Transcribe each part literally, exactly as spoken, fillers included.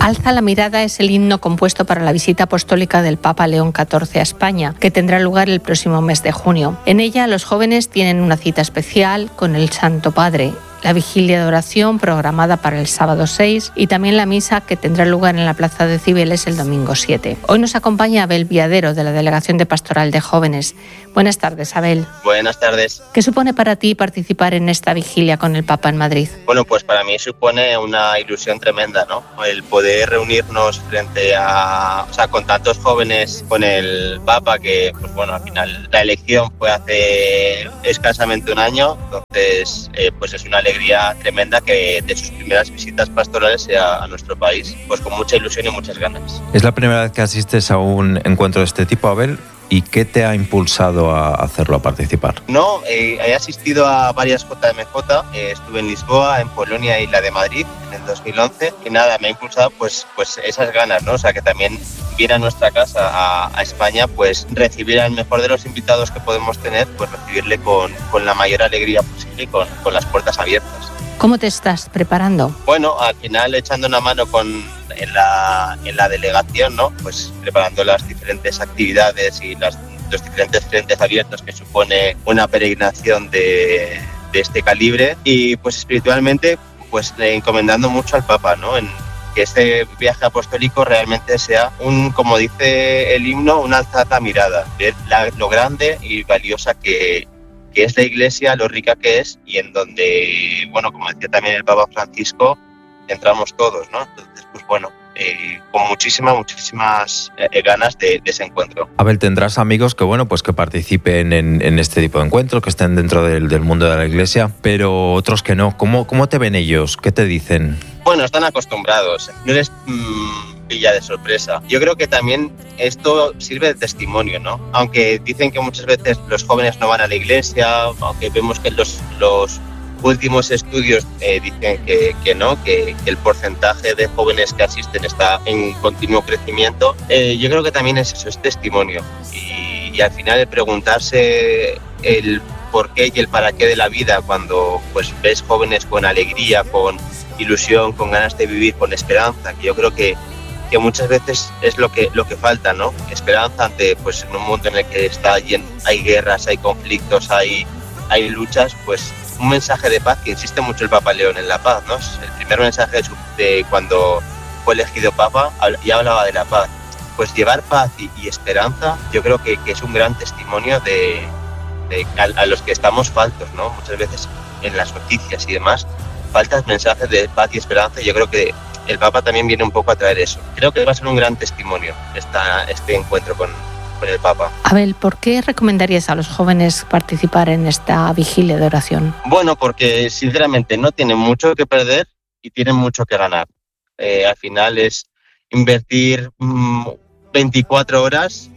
Alza la mirada es el himno compuesto para la visita apostólica del Papa León catorce a España, que tendrá lugar el próximo mes de junio. En ella, los jóvenes tienen una cita especial con el Santo Padre, la vigilia de oración programada para el sábado seis y también la misa que tendrá lugar en la Plaza de Cibeles el domingo siete. Hoy nos acompaña Abel Viadero, de la Delegación de Pastoral de Jóvenes. Buenas tardes, Abel. Buenas tardes. ¿Qué supone para ti participar en esta vigilia con el Papa en Madrid? Bueno, pues para mí supone una ilusión tremenda, ¿no? El poder reunirnos frente a, o sea, con tantos jóvenes, con el Papa, que, pues bueno, al final la elección fue hace escasamente un año, entonces, eh, pues es una alegría tremenda que de sus primeras visitas pastorales sea a nuestro país, pues con mucha ilusión y muchas ganas. ¿Es la primera vez que asistes a un encuentro de este tipo, Abel? ¿Y qué te ha impulsado a hacerlo, a participar? No, eh, he asistido a varias J M J, eh, estuve en Lisboa, en Polonia y la de Madrid en el dos mil once, y nada, me ha impulsado pues, pues esas ganas, ¿no? O sea, que también viene a nuestra casa, a, a España, pues recibir al mejor de los invitados que podemos tener, pues recibirle con, con la mayor alegría posible y con, con las puertas abiertas. ¿Cómo te estás preparando? Bueno, al final echando una mano con, en, la, en la delegación, ¿no? Pues preparando las diferentes actividades y las, los diferentes frentes abiertos que supone una peregrinación de, de este calibre, y pues espiritualmente pues encomendando mucho al Papa, ¿no? En que este viaje apostólico realmente sea un, como dice el himno, una alzada mirada, ver la, lo grande y valiosa que que es la Iglesia, lo rica que es, y en donde, bueno, como decía también el Papa Francisco, entramos todos, ¿no? Entonces, pues bueno, eh, con muchísimas, muchísimas eh, ganas de, de ese encuentro. Abel, tendrás amigos que, bueno, pues que participen en, en este tipo de encuentros, que estén dentro del, del mundo de la Iglesia, pero otros que no. ¿Cómo, cómo te ven ellos? ¿Qué te dicen? Bueno, están acostumbrados, no les mmm, pilla de sorpresa. Yo creo que también esto sirve de testimonio, ¿no? Aunque dicen que muchas veces los jóvenes no van a la iglesia, aunque vemos que los, los últimos estudios eh, dicen que, que no, que, que el porcentaje de jóvenes que asisten está en continuo crecimiento, eh, yo creo que también es eso, es testimonio. Y, y al final el preguntarse el por qué y el para qué de la vida cuando pues ves jóvenes con alegría, con ilusión, con ganas de vivir, con esperanza, que yo creo que, que muchas veces es lo que, lo que falta, ¿no? Esperanza ante, pues en un mundo en el que está lleno, hay guerras, hay conflictos, hay, hay luchas, pues un mensaje de paz, que insiste mucho el Papa León en la paz, ¿no? El primer mensaje de, su, de cuando fue elegido Papa ya hablaba de la paz. Pues llevar paz y, y esperanza, yo creo que, que es un gran testimonio de, de a, a los que estamos faltos, ¿no? Muchas veces en las noticias y demás faltan mensajes de paz y esperanza, y yo creo que el Papa también viene un poco a traer eso. Creo que va a ser un gran testimonio esta, este encuentro con, con el Papa. Abel, ¿por qué recomendarías a los jóvenes participar en esta vigilia de oración? Bueno, porque sinceramente no tienen mucho que perder y tienen mucho que ganar. Eh, al final es invertir mmm, veinticuatro horas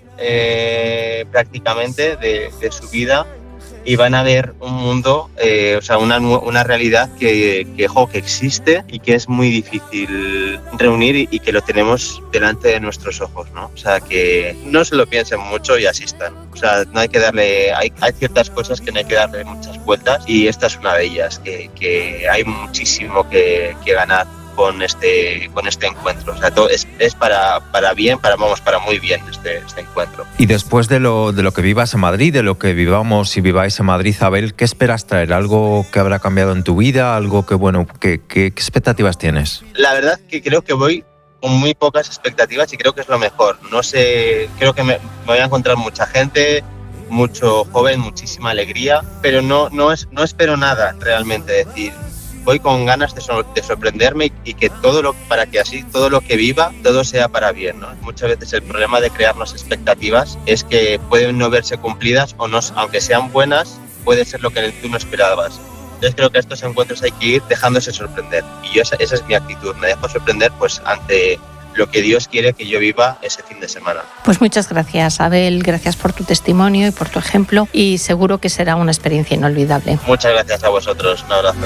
eh, prácticamente de, de su vida, y van a ver un mundo, eh, o sea, una, una realidad que, que, jo, que existe y que es muy difícil reunir, y, y que lo tenemos delante de nuestros ojos, ¿no? O sea, que no se lo piensen mucho y asistan. O sea, no hay que darle, hay, hay ciertas cosas que no hay que darle muchas vueltas, y esta es una de ellas, que, que hay muchísimo que, que ganar con este con este encuentro. O sea, todo es, es para, para bien, para vamos, para muy bien este, este encuentro. Y después de lo, de lo que vivas en Madrid, de lo que vivamos y viváis en Madrid, Abel, ¿qué esperas traer? ¿Algo que habrá cambiado en tu vida? ¿Algo que, bueno, que, que, qué expectativas tienes? La verdad que creo que voy con muy pocas expectativas, y creo que es lo mejor. No sé, creo que me, me voy a encontrar mucha gente, mucho joven, muchísima alegría, pero no, no, es, no espero nada realmente. Decir, voy con ganas de, sor- de sorprenderme, y que todo lo, para que así todo lo que viva, todo sea para bien, ¿no? Muchas veces el problema de crearnos expectativas es que pueden no verse cumplidas, o no, aunque sean buenas, puede ser lo que tú no esperabas. Entonces creo que a estos encuentros hay que ir dejándose sorprender, y yo esa, esa es mi actitud, me dejo sorprender pues ante lo que Dios quiere que yo viva ese fin de semana. Pues muchas gracias, Abel, gracias por tu testimonio y por tu ejemplo, y seguro que será una experiencia inolvidable. Muchas gracias a vosotros, un abrazo.